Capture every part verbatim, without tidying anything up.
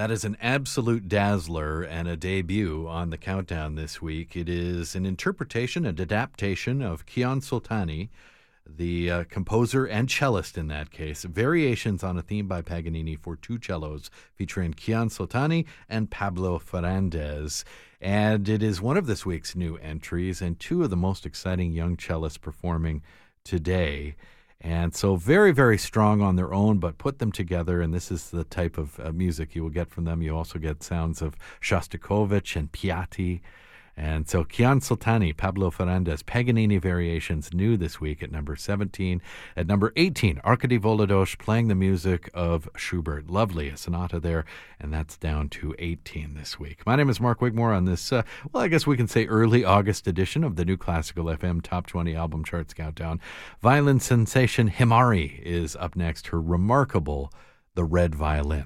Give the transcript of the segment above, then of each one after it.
That is an absolute dazzler and a debut on the countdown this week. It is an interpretation, an adaptation of Kiyan Soltani, the uh, composer and cellist in that case. Variations on a theme by Paganini for two cellos featuring Kiyan Soltani and Pablo Ferrandez. And it is one of this week's new entries and two of the most exciting young cellists performing today. And so very, very strong on their own, but put them together, and this is the type of uh, music you will get from them. You also get sounds of Shostakovich and Piatti. And so Kiyan Soltani, Pablo Ferrandez, Paganini Variations, new this week at number seventeen. At number eighteen, Arkady Volodosh playing the music of Schubert. Lovely, a sonata there, and that's down to eighteen this week. My name is Mark Wigmore on this, uh, well, I guess we can say early August edition of the New Classical F M Top twenty Album Charts Countdown. Violin sensation Himari is up next, her remarkable The Red Violin.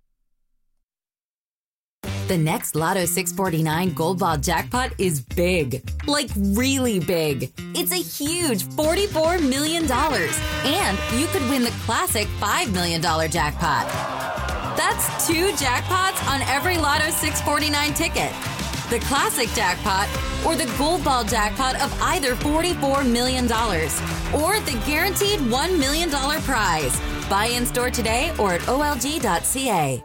The next Lotto six forty-nine Gold Ball jackpot is big. Like really big. It's a huge forty-four million dollars. And you could win the classic five million dollars jackpot. That's two jackpots on every Lotto six forty-nine ticket. The classic jackpot or the Gold Ball jackpot of either forty-four million dollars. Or the guaranteed one million dollars prize. Buy in store today or at O L G dot C A.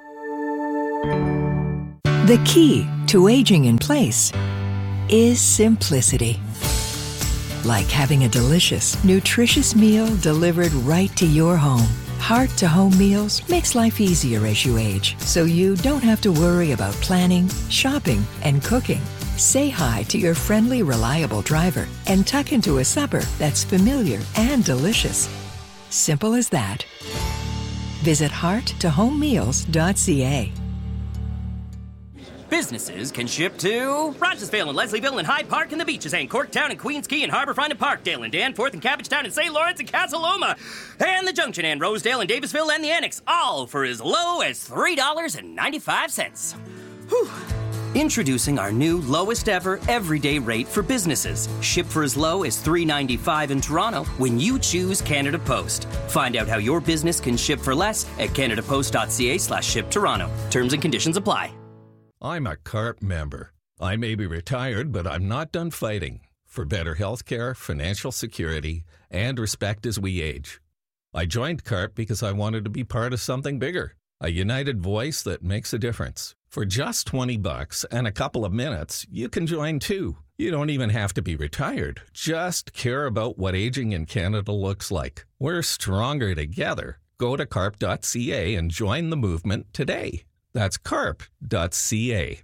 The key to aging in place is simplicity. Like having a delicious, nutritious meal delivered right to your home. Heart-to-home meals makes life easier as you age, so you don't have to worry about planning, shopping, and cooking. Say hi to your friendly, reliable driver and tuck into a supper that's familiar and delicious. Simple as that. Visit heart to home meals dot C A. Businesses can ship to Rogersville and Leslieville and Hyde Park and the Beaches and Corktown and Queens Quay and Harbourfront and Parkdale and Danforth and Cabbagetown and Saint Lawrence and Casa Loma and the Junction and Rosedale and Davisville and the Annex, all for as low as three dollars and ninety-five cents. Whew. Introducing our new lowest ever everyday rate for businesses. Ship for as low as three dollars and ninety-five cents in Toronto when you choose Canada Post. Find out how your business can ship for less at canadapost.ca slash ship Toronto. Terms and conditions apply. I'm a CARP member. I may be retired, but I'm not done fighting for better health care, financial security, and respect as we age. I joined CARP because I wanted to be part of something bigger, a united voice that makes a difference. For just twenty bucks and a couple of minutes, you can join too. You don't even have to be retired. Just care about what aging in Canada looks like. We're stronger together. Go to carp dot C A and join the movement today. That's carp dot C A.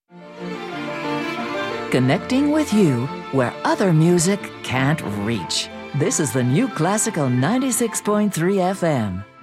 Connecting with you where other music can't reach. This is the New Classical ninety-six point three F M.